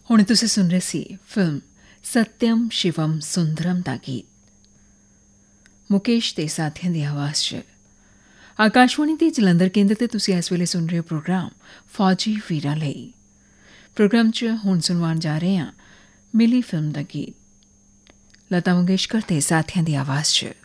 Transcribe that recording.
ਹੁਣ ਤੁਸੀਂ ਸੁਣ ਰਹੇ ਸੀ ਫਿਲਮ ਸਤਿਅਮ ਸ਼ਿਵਮ ਸੁੰਦਰਮ ਦਾ ਗੀਤ ਮੁਕੇਸ਼ ਦੇ ਸਾਥੀਆਂ ਦੀ ਆਵਾਜ਼ 'ਚ। ਆਕਾਸ਼ਵਾਣੀ ਦੇ ਜਲੰਧਰ ਕੇਂਦਰ ਤੇ ਤੁਸੀਂ ਇਸ ਵੇਲੇ ਸੁਣ ਰਹੇ ਹੋ ਪ੍ਰੋਗਰਾਮ ਫੌਜੀ ਵੀਰਾਂ ਲਈ। ਪ੍ਰੋਗਰਾਮ 'ਚ ਹੁਣ ਸੁਣਵਾਉਣ ਜਾ ਰਹੇ ਹਾਂ ਮਿਲੀ ਫਿਲਮ ਦਾ ਗੀਤ ਲਤਾ ਮੰਗੇਸ਼ਕਰ ਦੇ ਸਾਥੀਆਂ ਦੀ ਆਵਾਜ਼ 'ਚ।